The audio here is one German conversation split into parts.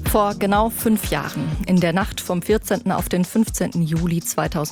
Vor genau 5 Jahren, in der Nacht vom 14. auf den 15. Juli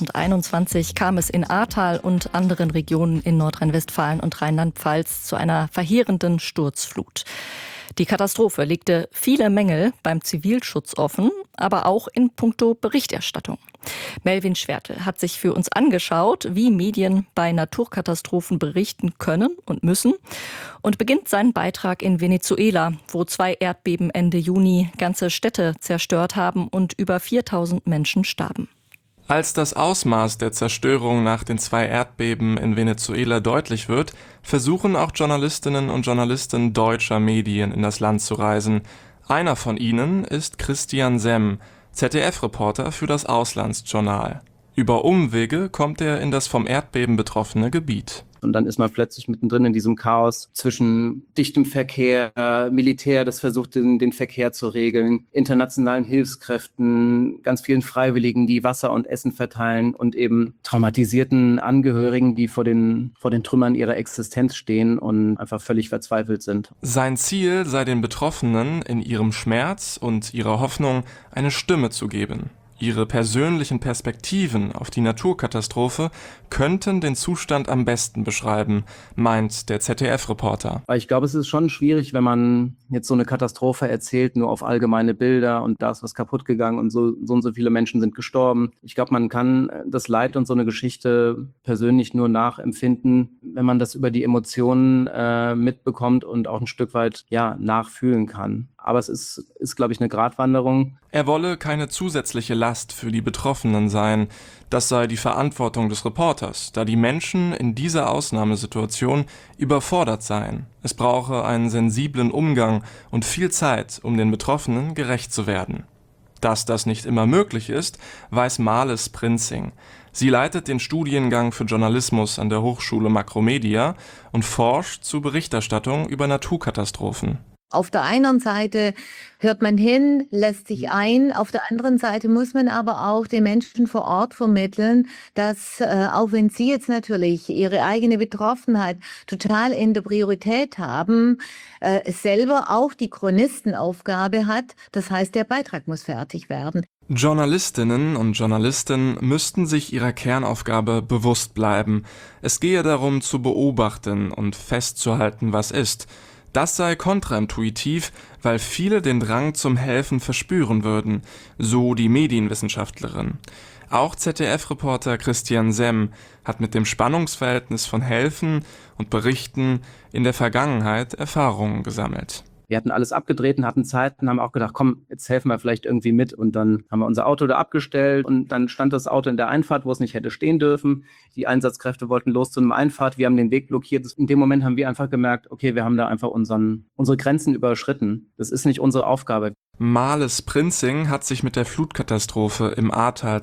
2021, kam es in Ahrtal und anderen Regionen in Nordrhein-Westfalen und Rheinland-Pfalz zu einer verheerenden Sturzflut. Die Katastrophe legte viele Mängel beim Zivilschutz offen, aber auch in puncto Berichterstattung. Melvin Schwertel hat sich für uns angeschaut, wie Medien bei Naturkatastrophen berichten können und müssen, und beginnt seinen Beitrag in Venezuela, wo 2 Erdbeben Ende Juni ganze Städte zerstört haben und über 4000 Menschen starben. Als das Ausmaß der Zerstörung nach den 2 Erdbeben in Venezuela deutlich wird, versuchen auch Journalistinnen und Journalisten deutscher Medien in das Land zu reisen. Einer von ihnen ist Christian Semm, ZDF-Reporter für das Auslandsjournal. Über Umwege kommt er in das vom Erdbeben betroffene Gebiet. Und dann ist man plötzlich mittendrin in diesem Chaos zwischen dichtem Verkehr, Militär, das versucht, den Verkehr zu regeln, internationalen Hilfskräften, ganz vielen Freiwilligen, die Wasser und Essen verteilen und eben traumatisierten Angehörigen, die vor den Trümmern ihrer Existenz stehen und einfach völlig verzweifelt sind. Sein Ziel sei den Betroffenen in ihrem Schmerz und ihrer Hoffnung eine Stimme zu geben. Ihre persönlichen Perspektiven auf die Naturkatastrophe könnten den Zustand am besten beschreiben, meint der ZDF-Reporter. Weil ich glaube, es ist schon schwierig, wenn man jetzt so eine Katastrophe erzählt, nur auf allgemeine Bilder und da ist was kaputt gegangen und so und so viele Menschen sind gestorben. Ich glaube, man kann das Leid und so eine Geschichte persönlich nur nachempfinden, wenn man das über die Emotionen mitbekommt und auch ein Stück weit nachfühlen kann. Aber es ist, glaube ich, eine Gratwanderung. Er wolle keine zusätzliche Last für die Betroffenen sein. Das sei die Verantwortung des Reporters, da die Menschen in dieser Ausnahmesituation überfordert seien. Es brauche einen sensiblen Umgang und viel Zeit, um den Betroffenen gerecht zu werden. Dass das nicht immer möglich ist, weiß Marles Prinzing. Sie leitet den Studiengang für Journalismus an der Hochschule Makromedia und forscht zur Berichterstattung über Naturkatastrophen. Auf der einen Seite hört man hin, lässt sich ein, auf der anderen Seite muss man aber auch den Menschen vor Ort vermitteln, dass auch wenn sie jetzt natürlich ihre eigene Betroffenheit total in der Priorität haben, es selber auch die Chronistenaufgabe hat, das heißt, der Beitrag muss fertig werden. Journalistinnen und Journalisten müssten sich ihrer Kernaufgabe bewusst bleiben. Es gehe darum, zu beobachten und festzuhalten, was ist. Das sei kontraintuitiv, weil viele den Drang zum Helfen verspüren würden, so die Medienwissenschaftlerin. Auch ZDF-Reporter Christian Semm hat mit dem Spannungsverhältnis von Helfen und Berichten in der Vergangenheit Erfahrungen gesammelt. Wir hatten alles abgedreht und hatten Zeit und haben auch gedacht, komm, jetzt helfen wir vielleicht irgendwie mit. Und dann haben wir unser Auto da abgestellt und dann stand das Auto in der Einfahrt, wo es nicht hätte stehen dürfen. Die Einsatzkräfte wollten los zu einem Einfahrt, wir haben den Weg blockiert. In dem Moment haben wir einfach gemerkt, okay, wir haben da einfach unsere Grenzen überschritten. Das ist nicht unsere Aufgabe. Marles Prinzing hat sich mit der Flutkatastrophe im Ahrtal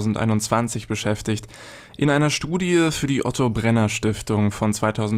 2021 beschäftigt. In einer Studie für die Otto-Brenner-Stiftung von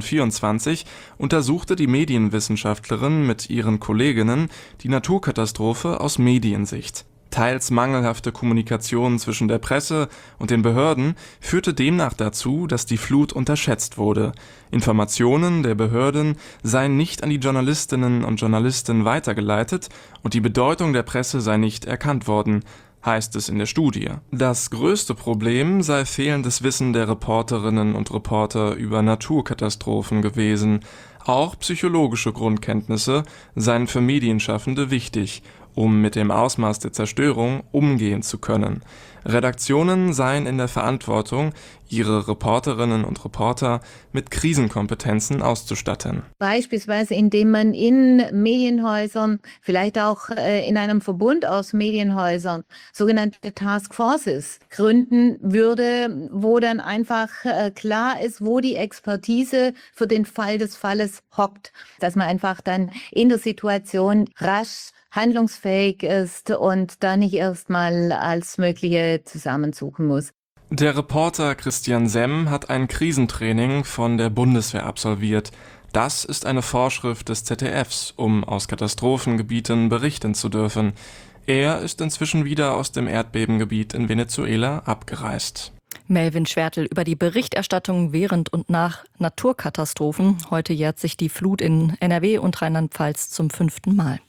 2024 untersuchte die Medienwissenschaftlerin mit ihren Kolleginnen die Naturkatastrophe aus Mediensicht. Teils mangelhafte Kommunikation zwischen der Presse und den Behörden führte demnach dazu, dass die Flut unterschätzt wurde. Informationen der Behörden seien nicht an die Journalistinnen und Journalisten weitergeleitet und die Bedeutung der Presse sei nicht erkannt worden, heißt es in der Studie. Das größte Problem sei fehlendes Wissen der Reporterinnen und Reporter über Naturkatastrophen gewesen. Auch psychologische Grundkenntnisse seien für Medienschaffende wichtig, um mit dem Ausmaß der Zerstörung umgehen zu können. Redaktionen seien in der Verantwortung, ihre Reporterinnen und Reporter mit Krisenkompetenzen auszustatten. Beispielsweise indem man in Medienhäusern, vielleicht auch in einem Verbund aus Medienhäusern, sogenannte Taskforces gründen würde, wo dann einfach klar ist, wo die Expertise für den Fall des Falles hockt. Dass man einfach dann in der Situation rasch handlungsfähig ist und da nicht erstmal als Mögliche zusammensuchen muss. Der Reporter Christian Semm hat ein Krisentraining von der Bundeswehr absolviert. Das ist eine Vorschrift des ZDFs, um aus Katastrophengebieten berichten zu dürfen. Er ist inzwischen wieder aus dem Erdbebengebiet in Venezuela abgereist. Melvin Schwertel über die Berichterstattung während und nach Naturkatastrophen. Heute jährt sich die Flut in NRW und Rheinland-Pfalz zum 5. Mal.